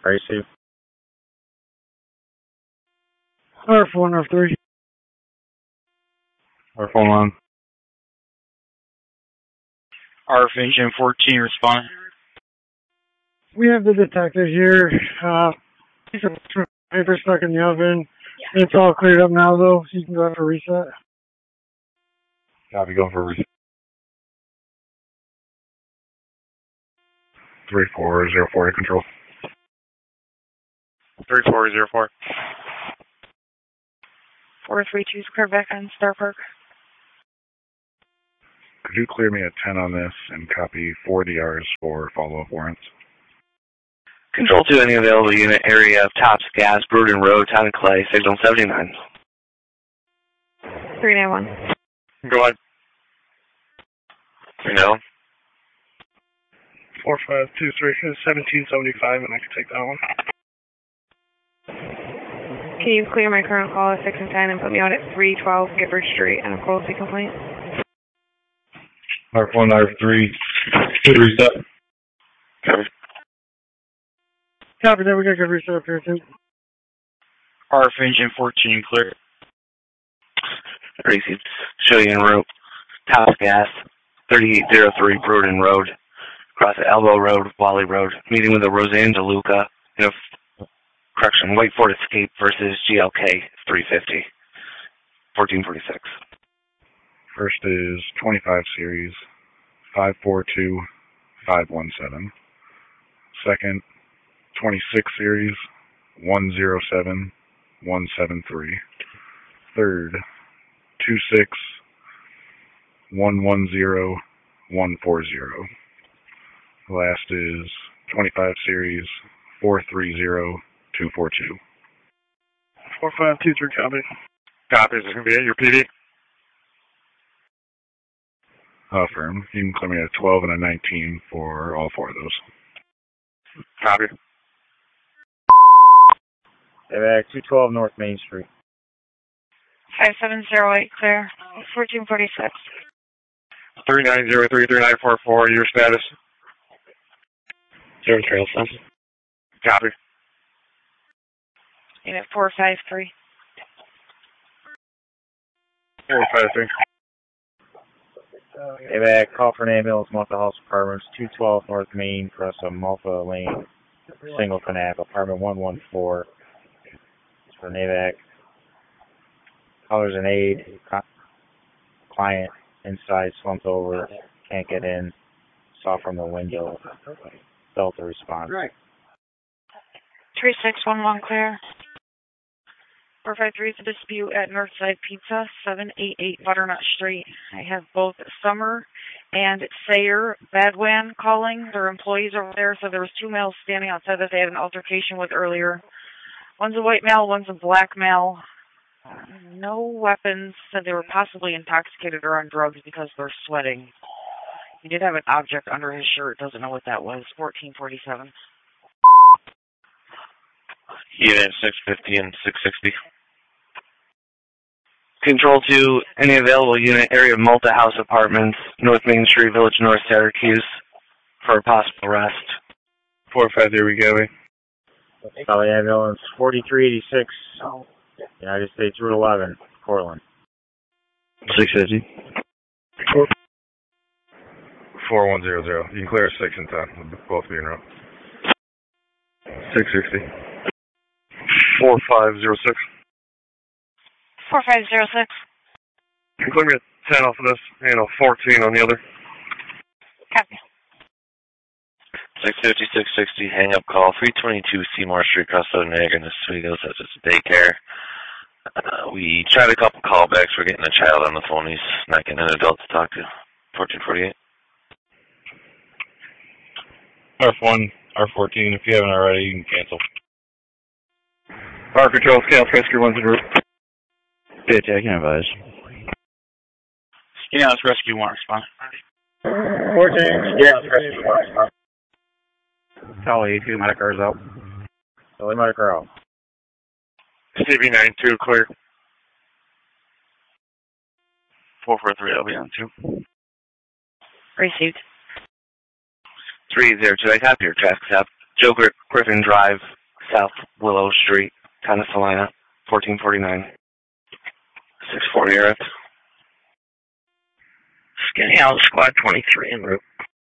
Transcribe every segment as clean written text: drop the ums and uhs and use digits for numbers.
Received. R4 and R3. R4 RF Engine 14 responding. We have the detective here. He's got some paper stuck in the oven. It's all cleared up now, though, so you can go out for reset. Copy, going for a reset. 3404 to control. 3404. 432 is clear back on Star Park. Could you clear me a 10 on this and copy 4 DRs for follow-up warrants? Control 2, any available unit area of Tops Gas, Bruden Road, Town of Clay, signal 79. 391. Go ahead. 391. 4523 is 1775, and I can take that one. Can you clear my current call at 6 and 10 and put me out at 312 Gifford Street and a quality complaint? R1, R3, good reset. Copy. Copy that, we got good reset up here, too. RF Engine 14 clear. Received. Show you en route. Tops Gas, 3803 Bruden Road, across Elbow Road, Wally Road, meeting with a Roseanne DeLuca, White Ford Escape versus GLK 350, 1446. First is 25 series, 542517. Second, 26 series, 107173. Third, 26110 Last is 25 series, 430242. 4523 copy. Copy, is this going to be at your PD? Affirm. You can clear me a 12 and a 19 for all 4 of those. Copy. Back 212 North Main Street. 5708 clear. 1446. 39033944, your status? 0 trail sun. Copy. Unit 453. 453. Back, call for an ambulance, Malta House Apartments, 212 North Main, across a Malta Lane, single Fanac, apartment 114. For NAVAC. Callers an aid. Client inside, slumped over, can't get in. Saw from the window. Delta response. Right. 3611 clear. 453 is a dispute at Northside Pizza, 788 Butternut Street. I have both Summer and Sayer Badwan calling. Their employees over there, so there was 2 males standing outside that they had an altercation with earlier. One's a white male, one's a black male. No weapons. Said they were possibly intoxicated or on drugs because they're sweating. He did have an object under his shirt. Doesn't know what that was. 1447. Unit 650 and 660. Control 2, any available unit area of Malta House Apartments, North Main Street, Village North, Syracuse, for a possible arrest. 453, we go. Cali ambulance 4386, United States Route 11, Portland. 650. 4100. You can clear 6 and 10. We'll both be en route. 660. 4506. 4506. You can clear me a 10 off of this, 14 on the other. Copy. 650, 660, hang up call, 322 Seymour Street, Costa Niagara, in Oswego, says it's daycare. We tried a couple callbacks, we're getting a child on the phone, he's not getting an adult to talk to. 1448. R1, R14, if you haven't already, you can cancel. Fire Control, Scale, Rescue 1's en route. Yeah, I can advise. Scales, Rescue 1, respond. 14, Scales, Rescue 1, respond. Cali, 2, Medicar's out. Cali, Medicar out. CV92, clear. 443, I'll be on 2. Received. 302, I copy your traffic stop. Joe Griffin Drive, South Willow Street, Tennis Salina, 1449. 640 Eric. Skinny out, squad 23 en route.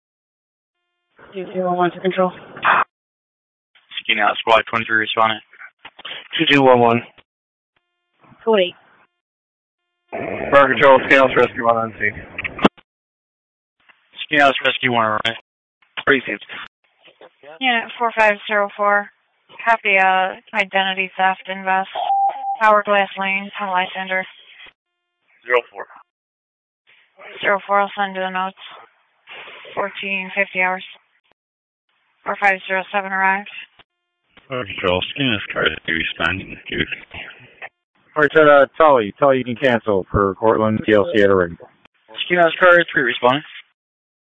2211 to control. Skinny out, squad 23 responding. 2211. 28. Fire Control, Scales Rescue 1 on scene. Skinny out, rescue 1, right? Received. Unit 4504. Copy, identity theft invest. Hourglass Lane, tunnel Lysander. 04. 04, I'll send you the notes. 1450 hours. 4507 arrived. Fire Control, skin this car to respond. Alright, Tully, you can cancel for Cortland, TLC at a ring. Skinny out, car 3 responding.